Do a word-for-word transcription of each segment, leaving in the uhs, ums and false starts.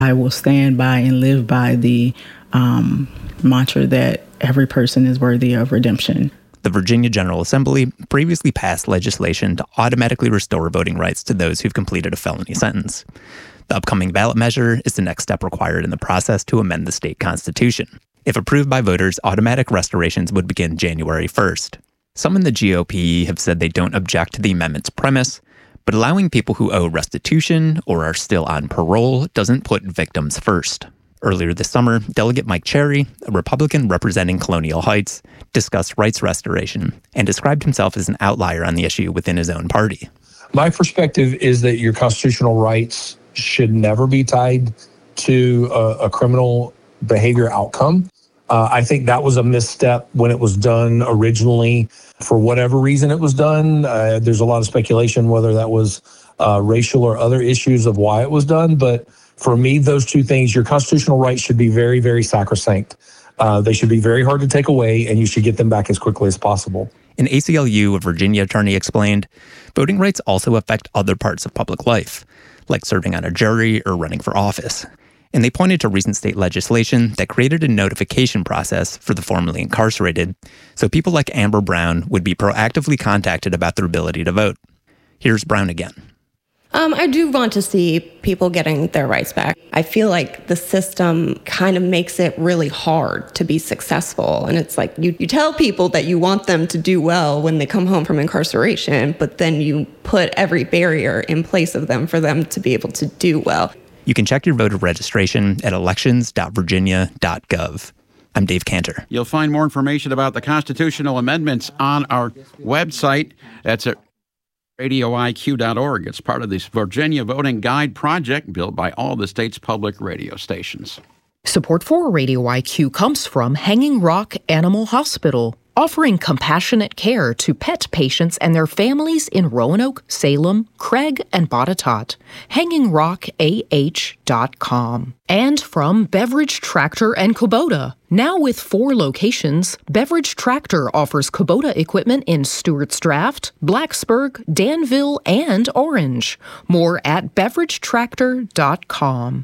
I will stand by and live by the um, mantra that every person is worthy of redemption. The Virginia General Assembly previously passed legislation to automatically restore voting rights to those who've completed a felony sentence. The upcoming ballot measure is the next step required in the process to amend the state constitution. If approved by voters, automatic restorations would begin January first. Some in the G O P have said they don't object to the amendment's premise, but allowing people who owe restitution or are still on parole doesn't put victims first. Earlier this summer, Delegate Mike Cherry, a Republican representing Colonial Heights, discussed rights restoration and described himself as an outlier on the issue within his own party. My perspective is that your constitutional rights should never be tied to a, a criminal behavior outcome. Uh, I think that was a misstep when it was done originally. For whatever reason it was done, uh, there's a lot of speculation whether that was uh, racial or other issues of why it was done. But for me, those two things, your constitutional rights should be very, very sacrosanct. Uh, they should be very hard to take away, and you should get them back as quickly as possible. An A C L U, a Virginia attorney, explained, voting rights also affect other parts of public life, like serving on a jury or running for office. And they pointed to recent state legislation that created a notification process for the formerly incarcerated, so people like Amber Brown would be proactively contacted about their ability to vote. Here's Brown again. Um, I do want to see people getting their rights back. I feel like the system kind of makes it really hard to be successful. And it's like you, you tell people that you want them to do well when they come home from incarceration, but then you put every barrier in place of them for them to be able to do well. You can check your voter registration at elections dot virginia dot gov. I'm Dave Cantor. You'll find more information about the constitutional amendments on our website. That's at radio I Q dot org. It's part of this Virginia Voting Guide project built by all the state's public radio stations. Support for Radio I Q comes from Hanging Rock Animal Hospital, offering compassionate care to pet patients and their families in Roanoke, Salem, Craig, and Botetourt. hanging rock a h dot com. And from Beverage Tractor and Kubota. Now with four locations, Beverage Tractor offers Kubota equipment in Stewart's Draft, Blacksburg, Danville, and Orange. More at beverage tractor dot com.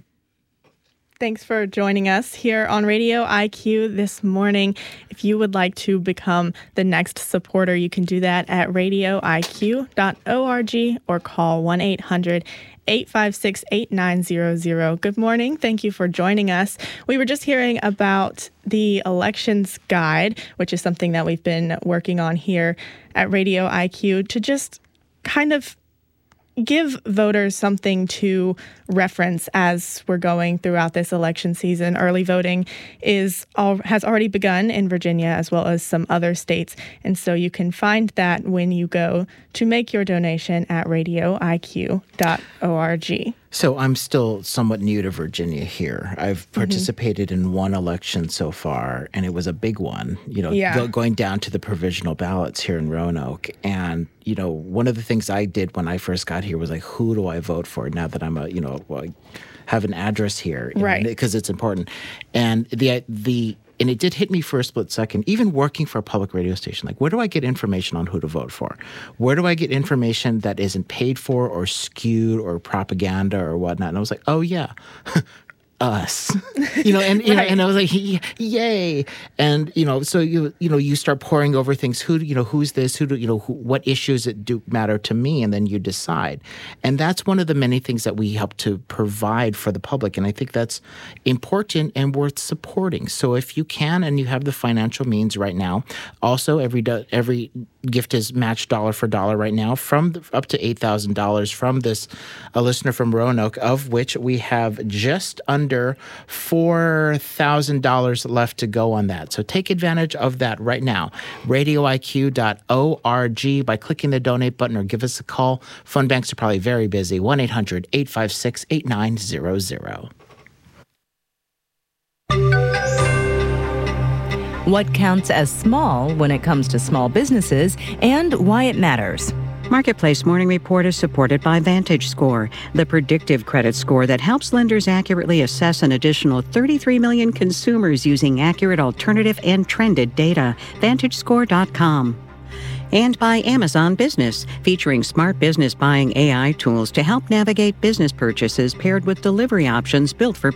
Thanks for joining us here on Radio I Q this morning. If you would like to become the next supporter, you can do that at radio I Q dot org or call one eight hundred eight five six eight nine zero zero. Good morning. Thank you for joining us. We were just hearing about the Elections Guide, which is something that we've been working on here at Radio I Q to just kind of give voters something to reference as we're going throughout this election season. Early voting is all, has already begun in Virginia as well as some other states. And so you can find that when you go to make your donation at radio I Q dot org. So I'm still somewhat new to Virginia here. I've participated mm-hmm. in one election so far, and it was a big one, you know, yeah. go, going down to the provisional ballots here in Roanoke. And, you know, one of the things I did when I first got here was like, who do I vote for now that I'm a, you know, well, I have an address here, right? Because it's important. And the the And it did hit me for a split second, even working for a public radio station. Like, where do I get information on who to vote for? Where do I get information that isn't paid for or skewed or propaganda or whatnot? And I was like, oh, yeah. Us, you know, and you right. know, and I was like, yay, and you know, so you you know, you start poring over things. Who you know, who's this? Who do you know? Who, what issues that do matter to me? And then you decide. And that's one of the many things that we help to provide for the public. And I think that's important and worth supporting. So if you can and you have the financial means right now, also every do, every gift is matched dollar for dollar right now, from the, up to eight thousand dollars from this a listener from Roanoke, of which we have just under. Under four thousand dollars left to go on that. So take advantage of that right now. radio I Q dot org by clicking the donate button or give us a call. Fund banks are probably very busy. one eight hundred eight five six eight nine zero zero. What counts as small when it comes to small businesses and why it matters. Marketplace Morning Report is supported by VantageScore, the predictive credit score that helps lenders accurately assess an additional thirty-three million consumers using accurate alternative and trended data. Vantage Score dot com. And by Amazon Business, featuring smart business buying A I tools to help navigate business purchases paired with delivery options built for